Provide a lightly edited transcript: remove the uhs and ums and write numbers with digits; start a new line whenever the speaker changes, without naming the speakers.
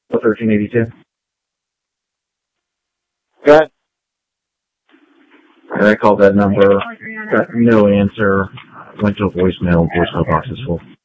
1382.
Go ahead.
And I called that number, got no answer, went to a voicemail box is full.